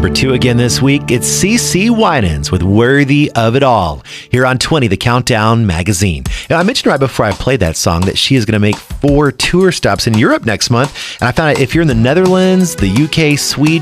Number 2 again this week, it's CeCe Winans with Worthy of It All, here on 20, the Countdown magazine. Now, I mentioned right before I played that song that she is going to make 4 tour stops in Europe next month. And I found out if you're in the Netherlands, the UK, Sweden,